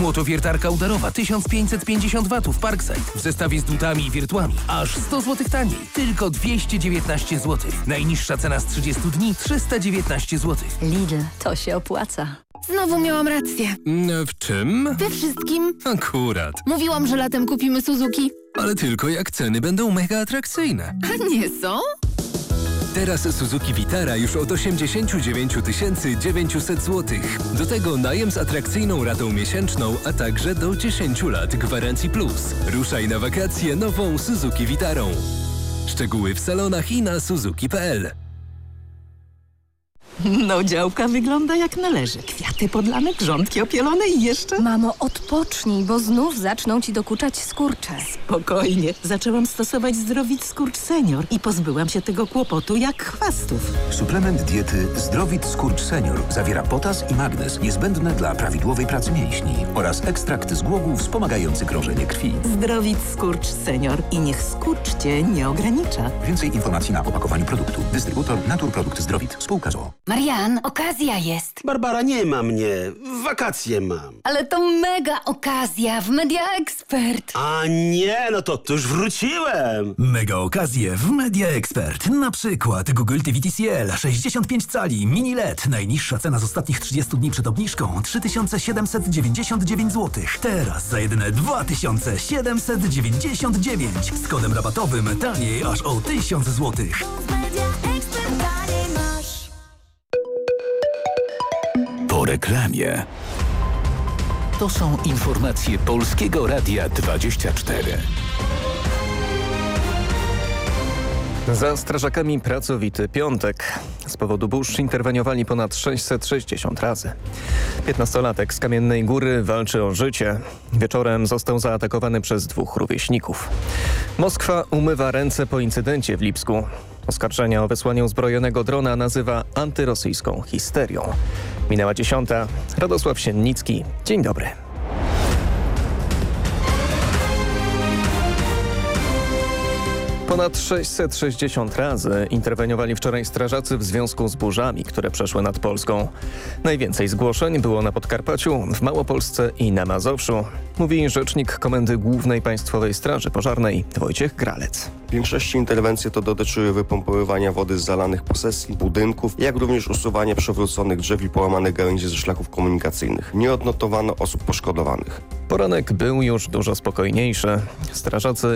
Młotowiertarka udarowa 1550 W Parkside w zestawie z dutami i wiertłami. Aż 100 zł taniej. Tylko 219 zł. Najniższa cena z 30 dni 319 zł. Lidl, to się opłaca. Znowu miałam rację. W czym? We wszystkim. Akurat. Mówiłam, że latem kupimy Suzuki. Ale tylko jak ceny będą mega atrakcyjne. A nie są? Teraz Suzuki Vitara już od 89 900 zł. Do tego najem z atrakcyjną ratą miesięczną, a także do 10 lat gwarancji plus. Ruszaj na wakacje nową Suzuki Vitarą. Szczegóły w salonach i na suzuki.pl. No, działka wygląda jak należy. Kwiaty podlane, grządki opielone i jeszcze... Mamo, odpocznij, bo znów zaczną ci dokuczać skurcze. Spokojnie. Zaczęłam stosować Zdrowit Skurcz Senior i pozbyłam się tego kłopotu jak chwastów. Suplement diety Zdrowit Skurcz Senior zawiera potas i magnez niezbędne dla prawidłowej pracy mięśni oraz ekstrakt z głogów wspomagający krążenie krwi. Zdrowit Skurcz Senior i niech skurcz cię nie ogranicza. Więcej informacji na opakowaniu produktu. Dystrybutor Naturprodukt Zdrowit. Spółka z o.o. Marian, okazja jest. Barbara, nie ma mnie. Wakacje mam. Ale to mega okazja w Media Expert. A nie, no to już wróciłem. Mega okazje w Media Expert. Na przykład Google TV TCL 65 cali mini LED. Najniższa cena z ostatnich 30 dni przed obniżką 3799 zł. Teraz za jedyne 2799. Z kodem rabatowym taniej aż o 1000 zł. Po reklamie. To są informacje Polskiego Radia 24. Za strażakami pracowity piątek. Z powodu burz interweniowali ponad 660 razy. 15-latek z Kamiennej Góry walczy o życie. Wieczorem został zaatakowany przez 2 rówieśników. Moskwa umywa ręce po incydencie w Lipsku. Oskarżenia o wysłanie uzbrojonego drona nazywa antyrosyjską histerią. Minęła 10. Radosław Siennicki. Dzień dobry. Ponad 660 razy interweniowali wczoraj strażacy w związku z burzami, które przeszły nad Polską. Najwięcej zgłoszeń było na Podkarpaciu, w Małopolsce i na Mazowszu, mówi rzecznik Komendy Głównej Państwowej Straży Pożarnej Wojciech Gralec. W większości interwencji to dotyczyły wypompowywania wody z zalanych posesji, budynków, jak również usuwania przewróconych drzew i połamanych gałęzi ze szlaków komunikacyjnych. Nie odnotowano osób poszkodowanych. Poranek był już dużo spokojniejszy. Strażacy